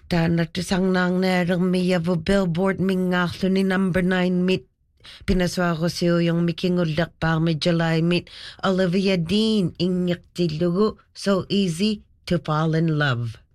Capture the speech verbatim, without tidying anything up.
Tanatisang nang nerang miya vo billboard mingaklo ni number nine mit. Pinaswa ko siyo yung mikinguldak pa may July mit. Olivia Dean, ingyak tilugo, so easy to fall in love.